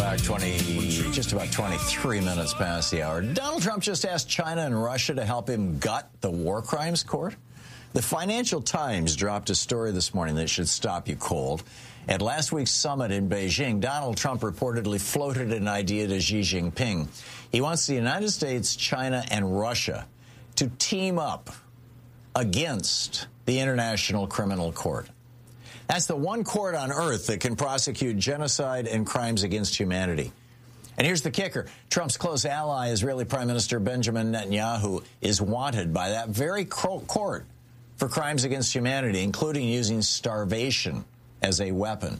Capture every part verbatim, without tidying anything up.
back. twenty, just about twenty-three minutes past the hour. Donald Trump just asked China and Russia to help him gut the war crimes court. The Financial Times dropped a story this morning that should stop you cold. At last week's summit in Beijing, Donald Trump reportedly floated an idea to Xi Jinping. He wants the United States, China, and Russia to team up against the International Criminal Court. That's the one court on earth that can prosecute genocide and crimes against humanity. And here's the kicker. Trump's close ally, Israeli Prime Minister Benjamin Netanyahu, is wanted by that very court for crimes against humanity, including using starvation as a weapon.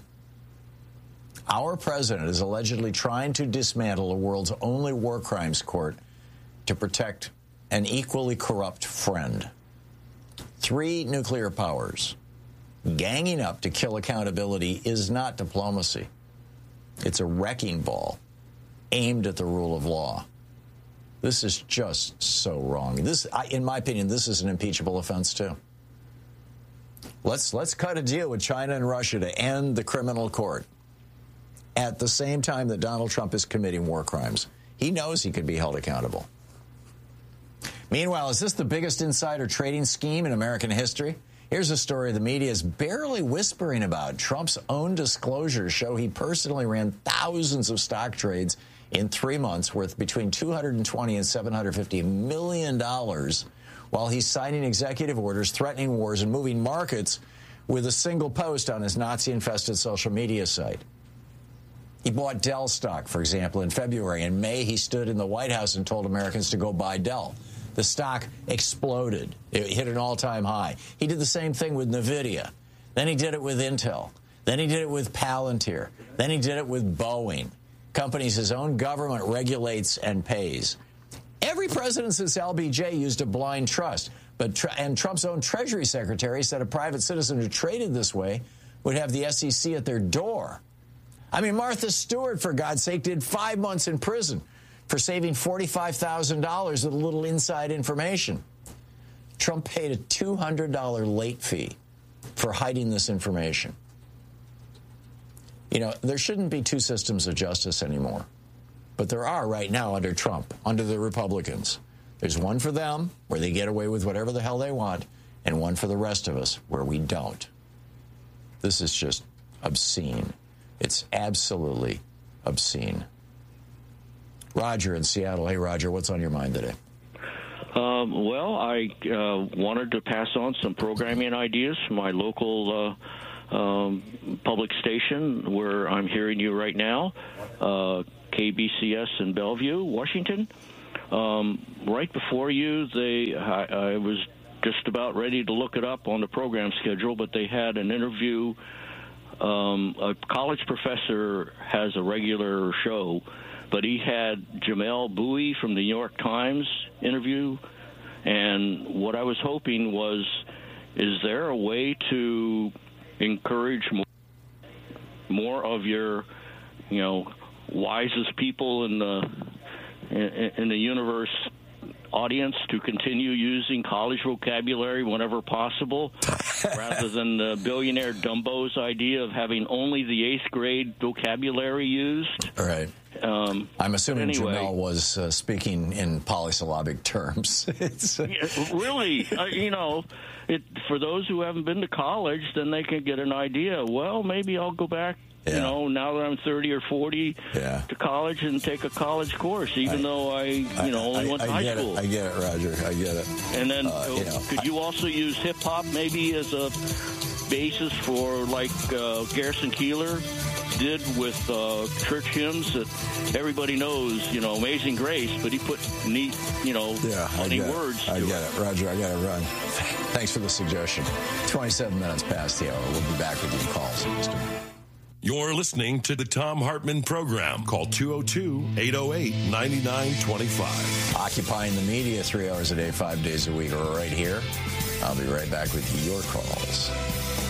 Our president is allegedly trying to dismantle the world's only war crimes court to protect an equally corrupt friend. Three nuclear powers ganging up to kill accountability is not diplomacy. It's a wrecking ball aimed at the rule of law. This is just so wrong. This, in my opinion, this is an impeachable offense, too. Let's, let's cut a deal with China and Russia to end the criminal court at the same time that Donald Trump is committing war crimes. He knows he could be held accountable. Meanwhile, is this the biggest insider trading scheme in American history? Here's a story the media is barely whispering about. Trump's own disclosures show he personally ran thousands of stock trades in three months worth between two hundred twenty and seven hundred fifty million dollars while he's signing executive orders, threatening wars, and moving markets with a single post on his Nazi-infested social media site. He bought Dell stock, for example, in February. In May, he stood in the White House and told Americans to go buy Dell. The stock exploded. It hit an all-time high. He did the same thing with NVIDIA. Then he did it with Intel. Then he did it with Palantir. Then he did it with Boeing, companies his own government regulates and pays. Every president since L B J used a blind trust, but and Trump's own Treasury Secretary said a private citizen who traded this way would have the S E C at their door. I mean, Martha Stewart, for God's sake, did five months in prison for saving forty-five thousand dollars with a little inside information. Trump paid a two hundred dollars late fee for hiding this information. You know, there shouldn't be two systems of justice anymore. But there are right now under Trump, under the Republicans. There's one for them, where they get away with whatever the hell they want, and one for the rest of us, where we don't. This is just obscene. It's absolutely obscene. Roger in Seattle. Hey, Roger, what's on your mind today? Um, well, I uh, wanted to pass on some programming ideas from my local uh, um, public station where I'm hearing you right now, uh, K B C S in Bellevue, Washington. Um, right before you, they I, I was just about ready to look it up on the program schedule, but they had an interview. Um, a college professor has a regular show, but he had Jamel Bowie from the New York Times interview, and what I was hoping was, is there a way to encourage more, more of your, you know, wisest people in the in, in the universe audience to continue using college vocabulary whenever possible, rather than the billionaire Dumbo's idea of having only the eighth grade vocabulary used? All right. Um, I'm assuming anyway, Jamel was uh, speaking in polysyllabic terms. it's, uh, yeah, really, uh, you know, it, for those who haven't been to college, then they can get an idea. Well, maybe I'll go back, yeah. you know, now that I'm thirty or forty, yeah. to college and take a college course, even I, though I, you I, know, only I, went to I high get school. It. I get it, Roger. I get it. And then, uh, you know, could I, you also use hip hop maybe as a basis for, like uh, Garrison Keillor did with uh, church hymns that everybody knows, you know, Amazing Grace, but he put neat, you know, yeah, funny words. I to get it. it. Roger, I got to run. Thanks for the suggestion. twenty-seven minutes past the hour. We'll be back with your calls in just a minute. You're listening to the Thom Hartmann Program. Call two oh two, eight oh eight, nine nine two five. Occupying the media three hours a day, five days a week, right here. I'll be right back with your calls.